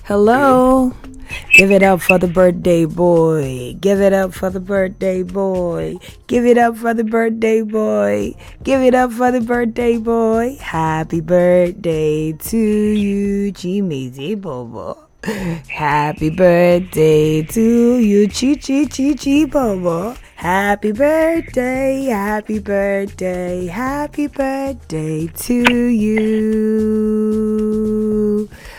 Hello. Give it up for the birthday boy. Give it up for the birthday boy. Give it up for the birthday boy. Give it up for the birthday boy. Happy birthday to you, Chimizi Bobo. Happy birthday to you, Chi Bobo. Happy birthday, happy birthday, happy birthday to you.